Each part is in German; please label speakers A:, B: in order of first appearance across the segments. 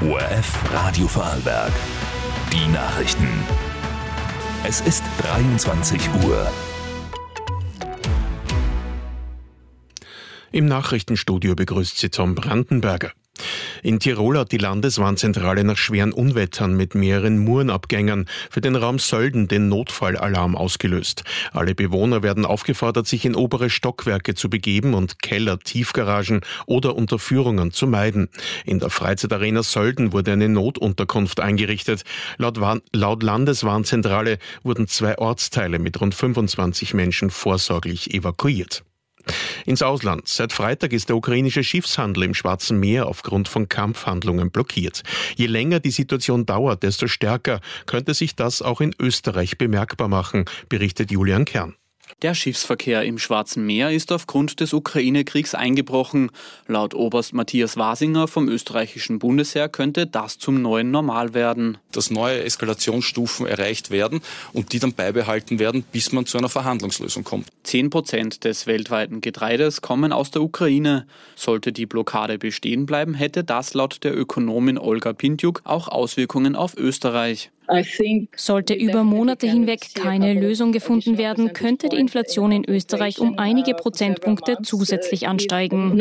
A: ORF Radio Vorarlberg. Die Nachrichten. Es ist 23 Uhr.
B: Im Nachrichtenstudio begrüßt Sie Tom Brandenberger. In Tirol hat die Landeswarnzentrale nach schweren Unwettern mit mehreren Murenabgängern für den Raum Sölden den Notfallalarm ausgelöst. Alle Bewohner werden aufgefordert, sich in obere Stockwerke zu begeben und Keller, Tiefgaragen oder Unterführungen zu meiden. In der Freizeitarena Sölden wurde eine Notunterkunft eingerichtet. Laut Landeswarnzentrale wurden 2 Ortsteile mit rund 25 Menschen vorsorglich evakuiert. Ins Ausland. Seit Freitag ist der ukrainische Schiffshandel im Schwarzen Meer aufgrund von Kampfhandlungen blockiert. Je länger die Situation dauert, desto stärker könnte sich das auch in Österreich bemerkbar machen, berichtet Julian Kern.
C: Der Schiffsverkehr im Schwarzen Meer ist aufgrund des Ukraine-Kriegs eingebrochen. Laut Oberst Matthias Wasinger vom österreichischen Bundesheer könnte das zum neuen Normal werden.
D: Dass neue Eskalationsstufen erreicht werden und die dann beibehalten werden, bis man zu einer Verhandlungslösung kommt.
C: 10% des weltweiten Getreides kommen aus der Ukraine. Sollte die Blockade bestehen bleiben, hätte das laut der Ökonomin Olga Pintjuk auch Auswirkungen auf Österreich.
E: Sollte über Monate hinweg keine Lösung gefunden werden, könnte die Inflation in Österreich um einige Prozentpunkte zusätzlich ansteigen.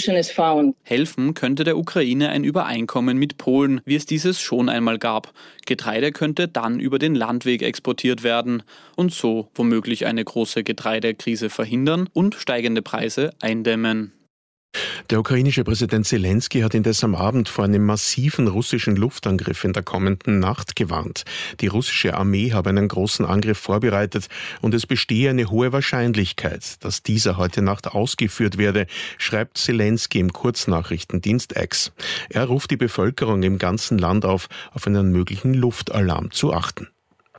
C: Helfen könnte der Ukraine ein Übereinkommen mit Polen, wie es dieses schon einmal gab. Getreide könnte dann über den Landweg exportiert werden und so womöglich eine große Getreidekrise verhindern und steigende Preise eindämmen.
B: Der ukrainische Präsident Zelensky hat indes am Abend vor einem massiven russischen Luftangriff in der kommenden Nacht gewarnt. Die russische Armee habe einen großen Angriff vorbereitet und es bestehe eine hohe Wahrscheinlichkeit, dass dieser heute Nacht ausgeführt werde, schreibt Zelensky im Kurznachrichtendienst X. Er ruft die Bevölkerung im ganzen Land auf einen möglichen Luftalarm zu achten.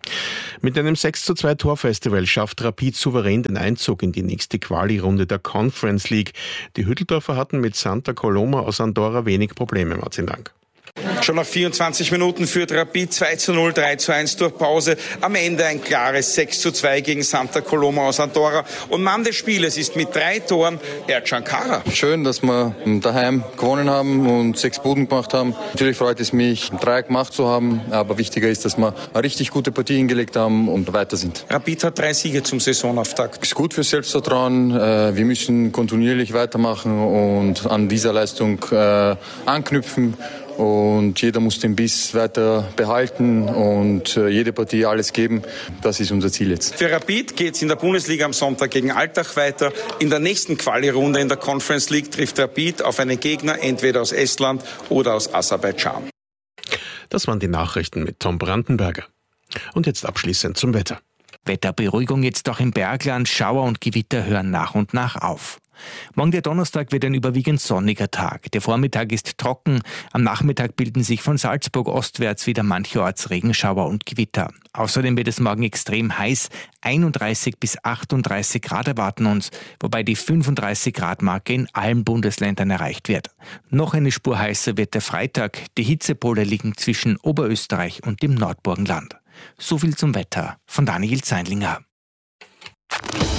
B: Mit einem 6:2 Torfestival schafft Rapid souverän den Einzug in die nächste Quali-Runde der Conference League. Die Hütteldorfer hatten mit Santa Coloma aus Andorra wenig Probleme, Martin Lang.
F: Schon nach 24 Minuten führt Rapid 2:0, 3:1 durch Pause. Am Ende ein klares 6:2 gegen Santa Coloma aus Andorra. Und Mann des Spieles ist mit 3 Toren Ercan Kara.
G: Schön, dass wir daheim gewonnen haben und 6 Buden gemacht haben. Natürlich freut es mich, 3 gemacht zu haben. Aber wichtiger ist, dass wir eine richtig gute Partie hingelegt haben und weiter sind.
F: Rapid hat 3 Siege zum Saisonauftakt.
G: Ist gut für Selbstvertrauen. Wir müssen kontinuierlich weitermachen und an dieser Leistung anknüpfen. Und jeder muss den Biss weiter behalten und jede Partie alles geben. Das ist unser Ziel jetzt.
F: Für Rapid geht es in der Bundesliga am Sonntag gegen Altach weiter. In der nächsten Quali-Runde in der Conference League trifft Rapid auf einen Gegner entweder aus Estland oder aus Aserbaidschan.
B: Das waren die Nachrichten mit Tom Brandenberger. Und jetzt abschließend zum Wetter.
H: Wetterberuhigung jetzt auch im Bergland. Schauer und Gewitter hören nach und nach auf. Morgen der Donnerstag wird ein überwiegend sonniger Tag. Der Vormittag ist trocken. Am Nachmittag bilden sich von Salzburg ostwärts wieder mancherorts Regenschauer und Gewitter. Außerdem wird es morgen extrem heiß. 31 bis 38 Grad erwarten uns, wobei die 35 Grad Marke in allen Bundesländern erreicht wird. Noch eine Spur heißer wird der Freitag. Die Hitzepole liegen zwischen Oberösterreich und dem Nordburgenland. So viel zum Wetter von Daniel Zeinlinger.